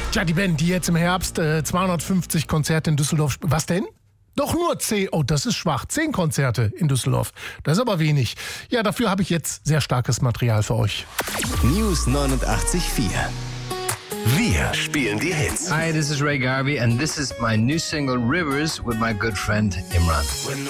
Tja, die Band, die jetzt im Herbst 250 Konzerte in Düsseldorf Was denn? Doch nur 10. Oh, das ist schwach. 10 Konzerte in Düsseldorf. Das ist aber wenig. Ja, dafür habe ich jetzt sehr starkes Material für euch. News 89.4. Wir spielen die Hits. Hi, this is Ray Garvey and this is my new single Rivers with my good friend Imran.